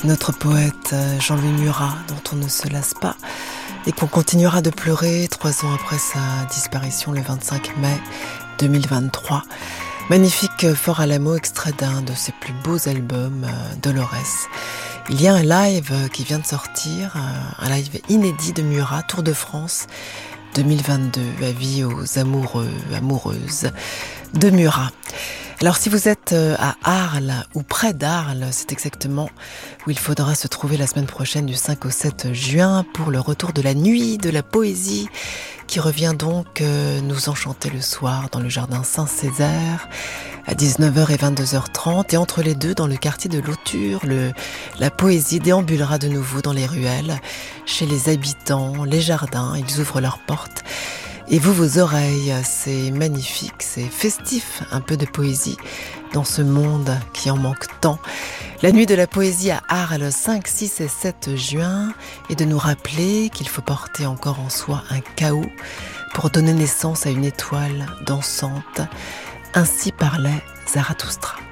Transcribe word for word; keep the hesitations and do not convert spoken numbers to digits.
Notre poète Jean-Louis Murat, dont on ne se lasse pas et qu'on continuera de pleurer trois ans après sa disparition le vingt-cinq mai deux mille vingt-trois. Magnifique Fort Alamo, extrait d'un de ses plus beaux albums, Dolores. Il y a un live qui vient de sortir, un live inédit de Murat, Tour de France deux mille vingt-deux, avis aux amoureux, amoureuses de Murat. Alors si vous êtes à Arles ou près d'Arles, c'est exactement où il faudra se trouver la semaine prochaine du cinq au sept juin pour le retour de la nuit de la poésie qui revient donc nous enchanter le soir dans le jardin Saint-Césaire à dix-neuf heures et vingt-deux heures trente, et entre les deux dans le quartier de l'Auture, le, la poésie déambulera de nouveau dans les ruelles, chez les habitants, les jardins, ils ouvrent leurs portes. Et vous, vos oreilles, c'est magnifique, c'est festif, un peu de poésie dans ce monde qui en manque tant. La nuit de la poésie à Arles, cinq, six et sept juin, et de nous rappeler qu'il faut porter encore en soi un chaos pour donner naissance à une étoile dansante. Ainsi parlait Zarathustra.